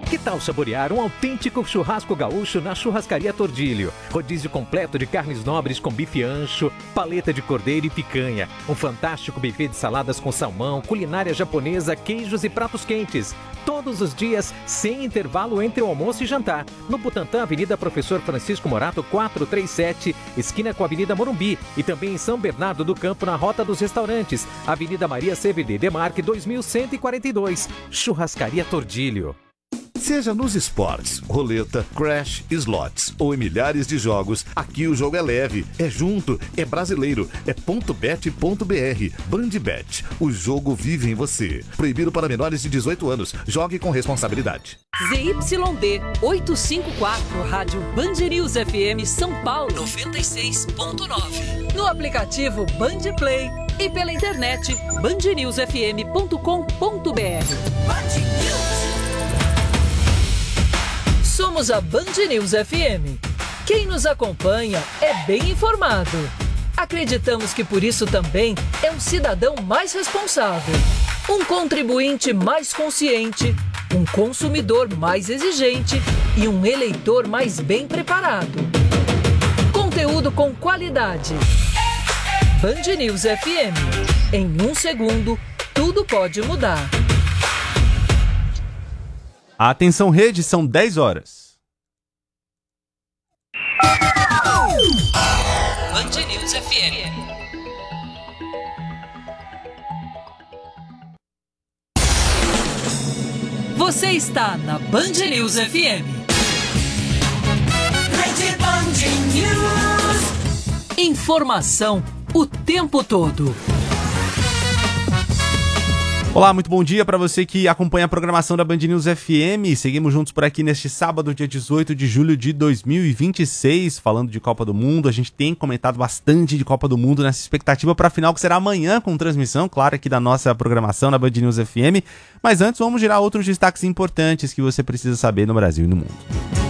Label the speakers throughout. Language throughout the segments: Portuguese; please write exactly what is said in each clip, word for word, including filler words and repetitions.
Speaker 1: Que tal saborear um autêntico churrasco gaúcho na Churrascaria Tordilho? Rodízio completo de carnes nobres com bife ancho, paleta de cordeiro e picanha. Um fantástico buffet de saladas com salmão, culinária japonesa, queijos e pratos quentes. Todos os dias, sem intervalo entre o almoço e jantar. No Butantã, Avenida Professor Francisco Morato, quatrocentos e trinta e sete, esquina com a Avenida Morumbi. E também em São Bernardo do Campo, na Rota dos Restaurantes, Avenida Maria C V D Demarque dois mil cento e quarenta e dois. Churrascaria Tordilho.
Speaker 2: Seja nos esportes, roleta, crash, slots ou em milhares de jogos, aqui o jogo é leve, é junto, é brasileiro, é ponto bet ponto br. Bandbet, o jogo vive em você. Proibido para menores de dezoito anos. Jogue com responsabilidade.
Speaker 3: Z Y D oitocentos e cinquenta e quatro, Rádio Band News F M São Paulo noventa e seis ponto nove. No aplicativo Band Play e pela internet band news f m ponto com ponto b r. Somos a Band News F M. Quem nos acompanha é bem informado. Acreditamos que por isso também é um cidadão mais responsável, um contribuinte mais consciente, um consumidor mais exigente e um eleitor mais bem preparado. Conteúdo com qualidade. Band News F M. Em um segundo, tudo pode mudar.
Speaker 4: Atenção rede, são dez horas.
Speaker 3: Band News F M. Você está na Band News F M. Rede Band News. Informação o tempo todo.
Speaker 4: Olá, muito bom dia para você que acompanha a programação da Band News F M. Seguimos juntos por aqui neste sábado, dia dezoito de julho de dois mil e vinte e seis, falando de Copa do Mundo. A gente tem comentado bastante de Copa do Mundo nessa expectativa para a final, que será amanhã, com transmissão, claro, aqui da nossa programação na Band News F M. Mas antes, vamos girar outros destaques importantes que você precisa saber no Brasil e no mundo.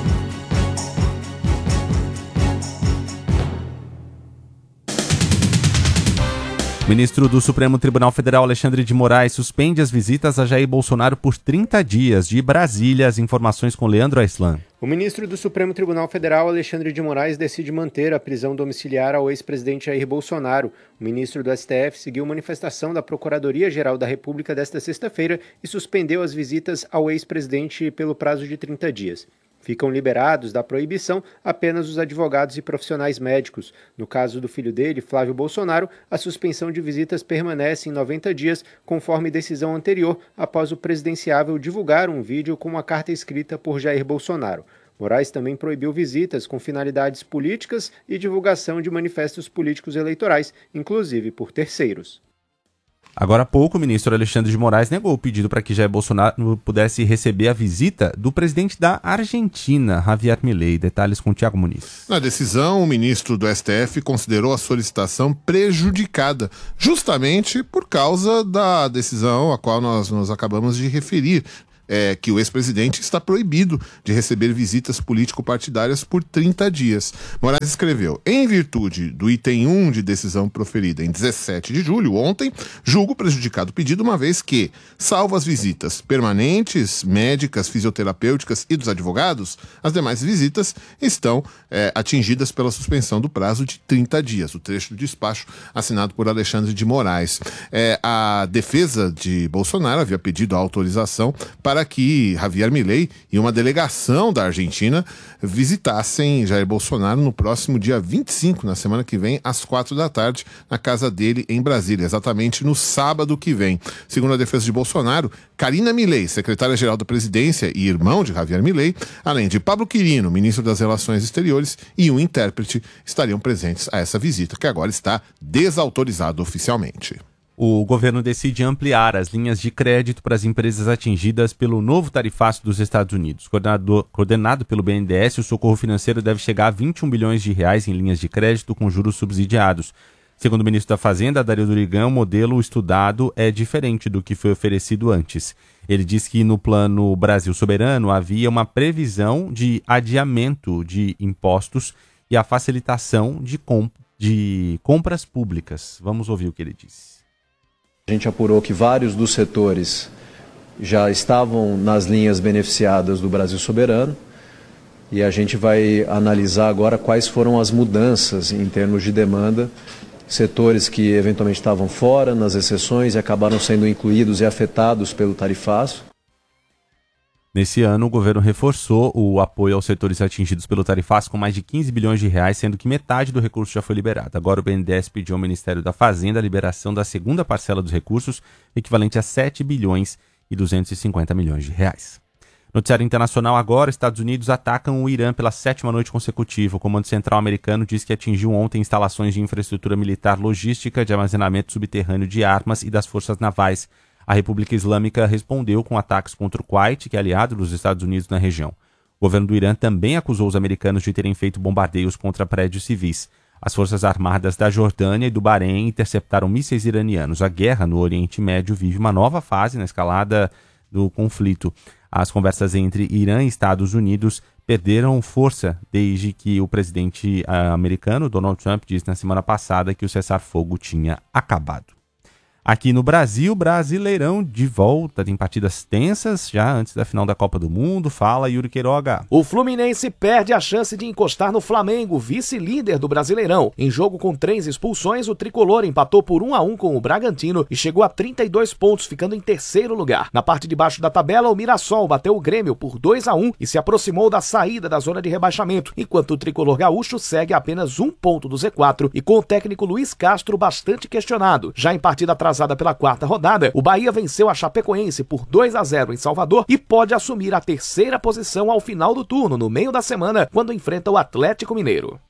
Speaker 4: O ministro do Supremo Tribunal Federal, Alexandre de Moraes, suspende as visitas a Jair Bolsonaro por trinta dias. De Brasília, as informações com Leandro Aislan.
Speaker 5: O ministro do Supremo Tribunal Federal, Alexandre de Moraes, decide manter a prisão domiciliar ao ex-presidente Jair Bolsonaro. O ministro do S T F seguiu manifestação da Procuradoria-Geral da República desta sexta-feira e suspendeu as visitas ao ex-presidente pelo prazo de trinta dias. Ficam liberados da proibição apenas os advogados e profissionais médicos. No caso do filho dele, Flávio Bolsonaro, a suspensão de visitas permanece em noventa dias, conforme decisão anterior, após o presidenciável divulgar um vídeo com uma carta escrita por Jair Bolsonaro. Moraes também proibiu visitas com finalidades políticas e divulgação de manifestos políticos eleitorais, inclusive por terceiros.
Speaker 4: Agora há pouco, o ministro Alexandre de Moraes negou o pedido para que Jair Bolsonaro pudesse receber a visita do presidente da Argentina, Javier Milei. Detalhes com Tiago Muniz.
Speaker 6: Na decisão, o ministro do S T F considerou a solicitação prejudicada, justamente por causa da decisão a qual nós nos acabamos de referir. É, que o ex-presidente está proibido de receber visitas político-partidárias por trinta dias. Moraes escreveu: em virtude do item um de decisão proferida em dezessete de julho, ontem, julgo prejudicado o pedido, uma vez que, salvo as visitas permanentes, médicas, fisioterapêuticas e dos advogados, as demais visitas estão é, atingidas pela suspensão do prazo de trinta dias. O trecho do despacho assinado por Alexandre de Moraes. É, a defesa de Bolsonaro havia pedido a autorização para que Javier Milei e uma delegação da Argentina visitassem Jair Bolsonaro no próximo dia vinte e cinco, na semana que vem, às quatro da tarde, na casa dele em Brasília, exatamente no sábado que vem. Segundo a defesa de Bolsonaro, Karina Milei, secretária-geral da presidência e irmão de Javier Milei, além de Pablo Quirino, ministro das Relações Exteriores, e um intérprete estariam presentes a essa visita, que agora está desautorizada oficialmente.
Speaker 4: O governo decide ampliar as linhas de crédito para as empresas atingidas pelo novo tarifácio dos Estados Unidos. Coordenado, coordenado pelo B N D E S, o socorro financeiro deve chegar a vinte e um bilhões de reais em linhas de crédito com juros subsidiados. Segundo o ministro da Fazenda, Dario Durigan, o modelo estudado é diferente do que foi oferecido antes. Ele diz que no Plano Brasil Soberano havia uma previsão de adiamento de impostos e a facilitação de, comp- de compras públicas. Vamos ouvir o que ele disse.
Speaker 7: A gente apurou que vários dos setores já estavam nas linhas beneficiadas do Brasil Soberano, e a gente vai analisar agora quais foram as mudanças em termos de demanda, setores que eventualmente estavam fora nas exceções e acabaram sendo incluídos e afetados pelo tarifaço.
Speaker 4: Nesse ano, o governo reforçou o apoio aos setores atingidos pelo tarifaço com mais de quinze bilhões de reais, sendo que metade do recurso já foi liberado. Agora o B N D E S pediu ao Ministério da Fazenda a liberação da segunda parcela dos recursos, equivalente a sete bilhões e duzentos e cinquenta milhões de reais. Noticiário internacional agora, Estados Unidos atacam o Irã pela sétima noite consecutiva. O Comando Central americano diz que atingiu ontem instalações de infraestrutura militar logística, de armazenamento subterrâneo de armas e das forças navais. A República Islâmica respondeu com ataques contra o Kuwait, que é aliado dos Estados Unidos na região. O governo do Irã também acusou os americanos de terem feito bombardeios contra prédios civis. As forças armadas da Jordânia e do Bahrein interceptaram mísseis iranianos. A guerra no Oriente Médio vive uma nova fase na escalada do conflito. As conversas entre Irã e Estados Unidos perderam força desde que o presidente uh, americano, Donald Trump, disse na semana passada que o cessar-fogo tinha acabado. Aqui no Brasil, Brasileirão de volta, tem partidas tensas já antes da final da Copa do Mundo. Fala, Yuri Queiroga.
Speaker 8: O Fluminense perde a chance de encostar no Flamengo, vice-líder do Brasileirão. Em jogo com três expulsões, o tricolor empatou por um a um com o Bragantino e chegou a trinta e dois pontos, ficando em terceiro lugar. Na parte de baixo da tabela, o Mirassol bateu o Grêmio por dois a um e se aproximou da saída da zona de rebaixamento, enquanto o tricolor gaúcho segue a apenas um ponto do Z quatro e com o técnico Luiz Castro bastante questionado. Já em partida atrasada pela quarta rodada, o Bahia venceu a Chapecoense por dois a zero em Salvador e pode assumir a terceira posição ao final do turno, no meio da semana, quando enfrenta o Atlético Mineiro.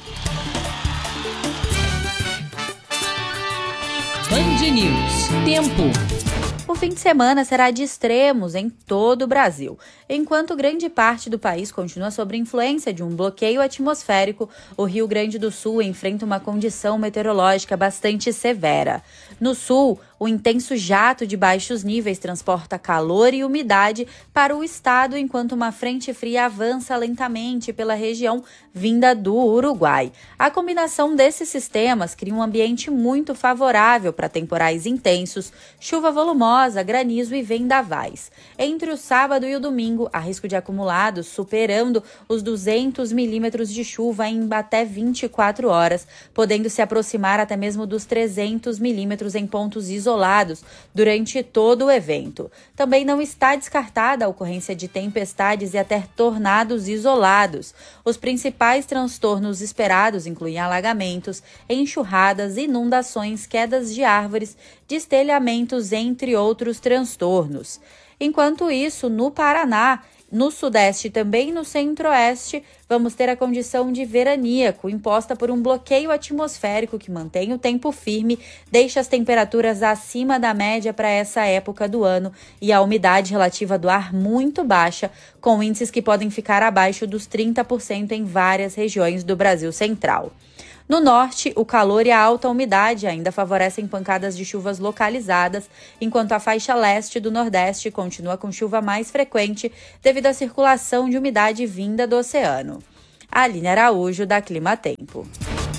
Speaker 9: Band News. Tempo. O fim de semana será de extremos em todo o Brasil. Enquanto grande parte do país continua sob influência de um bloqueio atmosférico, o Rio Grande do Sul enfrenta uma condição meteorológica bastante severa. No sul, o intenso jato de baixos níveis transporta calor e umidade para o estado, enquanto uma frente fria avança lentamente pela região vinda do Uruguai. A combinação desses sistemas cria um ambiente muito favorável para temporais intensos, chuva volumosa, granizo e vendavais. Entre o sábado e o domingo, há risco de acumulados superando os duzentos milímetros de chuva em até vinte e quatro horas, podendo se aproximar até mesmo dos trezentos milímetros em pontos isolados durante todo o evento. Também não está descartada a ocorrência de tempestades e até tornados isolados. Os principais transtornos esperados incluem alagamentos, enxurradas, inundações, quedas de árvores, destelhamentos, entre outros transtornos. Enquanto isso, no Paraná, no Sudeste e também no Centro-Oeste, vamos ter a condição de veraníaco, imposta por um bloqueio atmosférico que mantém o tempo firme, deixa as temperaturas acima da média para essa época do ano e a umidade relativa do ar muito baixa, com índices que podem ficar abaixo dos trinta por cento em várias regiões do Brasil Central. No norte, o calor e a alta umidade ainda favorecem pancadas de chuvas localizadas, enquanto a faixa leste do Nordeste continua com chuva mais frequente devido à circulação de umidade vinda do oceano. Aline Araújo, da Clima Tempo.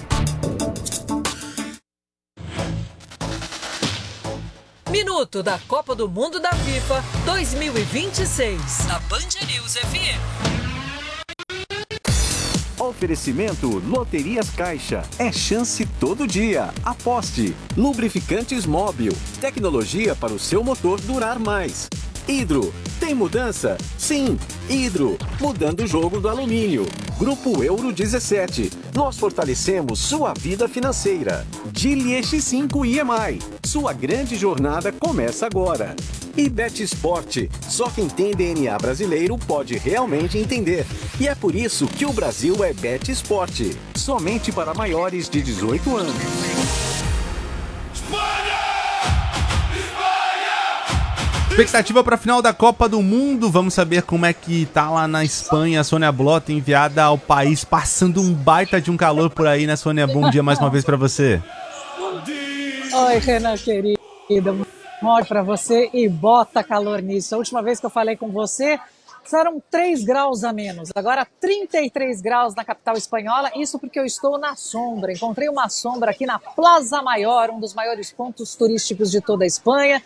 Speaker 3: Minuto da Copa do Mundo da FIFA dois mil e vinte e seis, na Band News F M.
Speaker 10: Oferecimento Loterias Caixa. É chance todo dia. Aposte. Lubrificantes Móbil. Tecnologia para o seu motor durar mais. Hidro. Tem mudança? Sim. Hidro. Mudando o jogo do alumínio. Grupo Euro dezessete. Nós fortalecemos sua vida financeira. Geely E X cinco I M I. Sua grande jornada começa agora. E Bet Sport, só quem tem D N A brasileiro pode realmente entender. E é por isso que o Brasil é Bet Sport, somente para maiores de dezoito anos.
Speaker 4: Expectativa para a final da Copa do Mundo. Vamos saber como é que tá lá na Espanha. A Sônia Blota, enviada ao país, passando um baita de um calor por aí, né, Sônia? Bom dia mais uma vez para você.
Speaker 11: Oi, Renan, querida. Morre para você e bota calor nisso. A última vez que eu falei com você, eram três graus a menos. Agora trinta e três graus na capital espanhola. Isso porque eu estou na sombra. Encontrei uma sombra aqui na Plaza Maior, um dos maiores pontos turísticos de toda a Espanha, que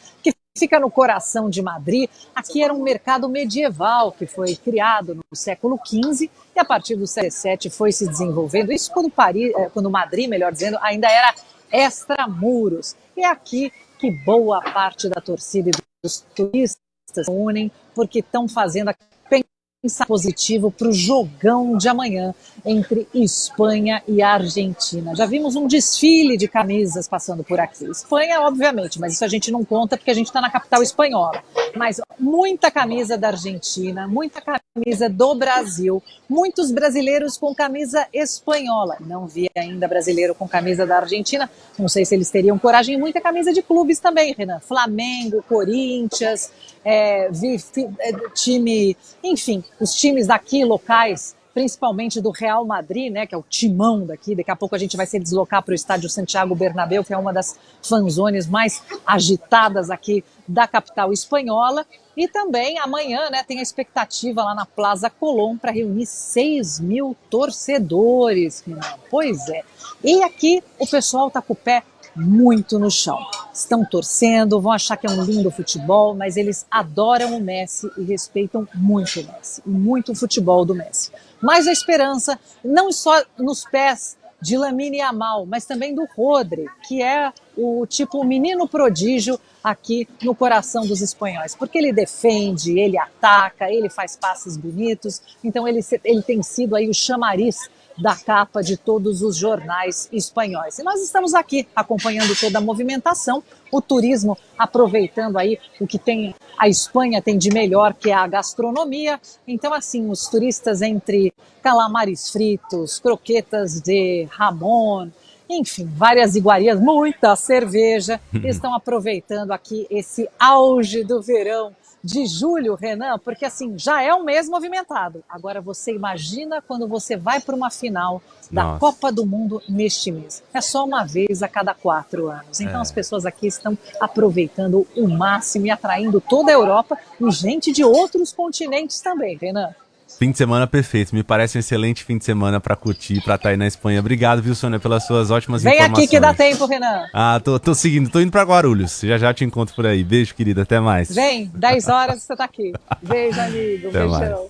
Speaker 11: fica no coração de Madrid. Aqui era um mercado medieval que foi criado no século quinze e a partir do século dezessete foi se desenvolvendo. Isso quando, Paris, quando Madrid, melhor dizendo, ainda era extramuros. E é aqui que boa parte da torcida e dos turistas se unem porque estão fazendo a pensar positivo para o jogão de amanhã entre Espanha e Argentina. Já vimos um desfile de camisas passando por aqui. Espanha, obviamente, mas isso a gente não conta porque a gente está na capital espanhola. Mas muita camisa da Argentina, muita camisa do Brasil, muitos brasileiros com camisa espanhola. Não vi ainda brasileiro com camisa da Argentina. Não sei se eles teriam coragem. Muita camisa de clubes também, Renan. Flamengo, Corinthians, é, vi, fi, é, time, enfim, os times daqui locais, principalmente do Real Madrid, né, que é o timão daqui. Daqui a pouco a gente vai se deslocar para o estádio Santiago Bernabéu, que é uma das fanzones mais agitadas aqui da capital espanhola. E também amanhã, né, tem a expectativa lá na Plaza Colón para reunir seis mil torcedores. Pois é. E aqui o pessoal está com o pé muito no chão. Estão torcendo, vão achar que é um lindo futebol, mas eles adoram o Messi e respeitam muito o Messi, muito o futebol do Messi. Mas a esperança, não só nos pés de Lamine Yamal, mas também do Rodri, que é o tipo menino prodígio aqui no coração dos espanhóis, porque ele defende, ele ataca, ele faz passes bonitos, então ele, ele tem sido aí o chamariz da capa de todos os jornais espanhóis. E nós estamos aqui acompanhando toda a movimentação, o turismo aproveitando aí o que tem a Espanha tem de melhor, que é a gastronomia. Então, assim, os turistas entre calamares fritos, croquetas de jamón, enfim, várias iguarias, muita cerveja, estão aproveitando aqui esse auge do verão de julho, Renan, porque assim, já é um mês movimentado. Agora você imagina quando você vai para uma final da Nossa. Copa do Mundo neste mês. É só uma vez a cada quatro anos. Então é. As pessoas aqui estão aproveitando o máximo e atraindo toda a Europa e gente de outros continentes também, Renan.
Speaker 4: Fim de semana perfeito, me parece um excelente fim de semana pra curtir, pra estar aí na Espanha. Obrigado, viu, Sônia, pelas suas ótimas
Speaker 11: Vem
Speaker 4: informações.
Speaker 11: Vem aqui que dá tempo, Renan.
Speaker 4: Ah, tô, tô seguindo, tô indo pra Guarulhos, já já te encontro por aí. Beijo, querida, até mais.
Speaker 11: Vem, dez horas você tá aqui. Beijo, amigo,
Speaker 4: até
Speaker 11: beijão.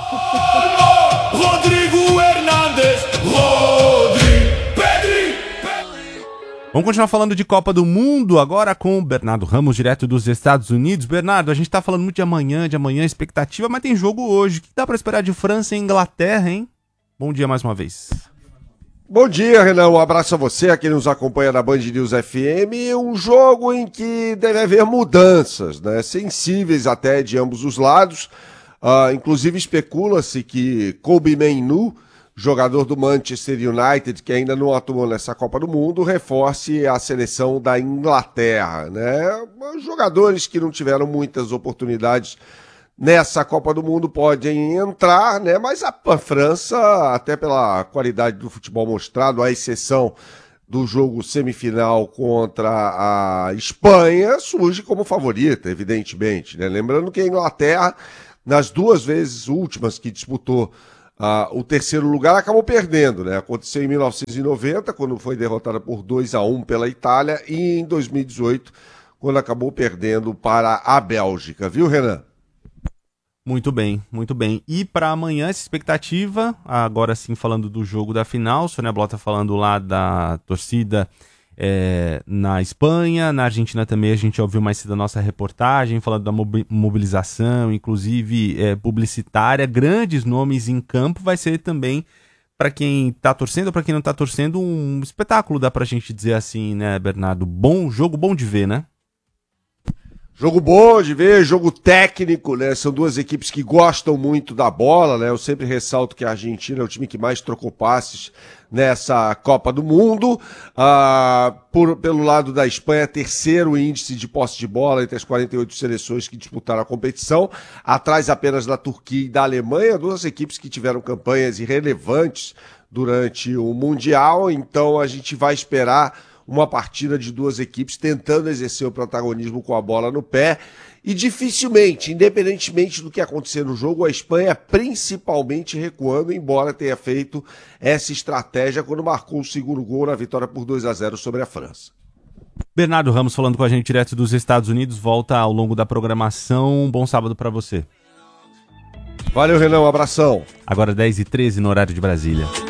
Speaker 12: Rodrigo Hernandes, Rodrigo, Pedri.
Speaker 4: Vamos continuar falando de Copa do Mundo agora com o Bernardo Ramos, direto dos Estados Unidos. Bernardo, a gente tá falando muito de amanhã, de amanhã, expectativa, mas tem jogo hoje. O que dá pra esperar de França e Inglaterra, hein? Bom dia mais uma vez.
Speaker 13: Bom dia, Renan. Um abraço a você, a quem nos acompanha na Band News F M. Um jogo em que deve haver mudanças, né? Sensíveis até de ambos os lados. Uh, inclusive especula-se que Kobbie Mainoo, jogador do Manchester United, que ainda não atuou nessa Copa do Mundo, reforce a seleção da Inglaterra, né? Jogadores que não tiveram muitas oportunidades nessa Copa do Mundo podem entrar, né? Mas a, a França, até pela qualidade do futebol mostrado, à exceção do jogo semifinal contra a Espanha, surge como favorita, evidentemente, né? Lembrando que a Inglaterra, nas duas vezes últimas que disputou Uh, o terceiro lugar, acabou perdendo, né? Aconteceu em mil novecentos e noventa, quando foi derrotada por dois a um pela Itália, e em dois mil e dezoito, quando acabou perdendo para a Bélgica, viu, Renan?
Speaker 4: Muito bem, muito bem. E para amanhã, essa expectativa, agora sim falando do jogo da final, Sônia Blota falando lá da torcida é, na Espanha, na Argentina também a gente ouviu mais cedo a nossa reportagem, falando da mobilização, inclusive é, publicitária, grandes nomes em campo, vai ser também, para quem tá torcendo ou para quem não tá torcendo, um espetáculo, dá pra gente dizer assim, né, Bernardo? Bom jogo, bom de ver, né?
Speaker 13: Jogo bom de ver, jogo técnico, né? São duas equipes que gostam muito da bola, né? Eu sempre ressalto que a Argentina é o time que mais trocou passes nessa Copa do Mundo. Ah, por, pelo lado da Espanha, terceiro índice de posse de bola entre as quarenta e oito seleções que disputaram a competição, atrás apenas da Turquia e da Alemanha, duas equipes que tiveram campanhas irrelevantes durante o Mundial. Então a gente vai esperar uma partida de duas equipes tentando exercer o protagonismo com a bola no pé e dificilmente, independentemente do que acontecer no jogo, a Espanha principalmente recuando, embora tenha feito essa estratégia quando marcou o segundo gol na vitória por dois a zero sobre a França.
Speaker 4: Bernardo Ramos falando com a gente direto dos Estados Unidos, volta ao longo da programação. Bom sábado para você.
Speaker 13: Valeu, Renan, um abração.
Speaker 4: Agora dez e treze no horário de Brasília.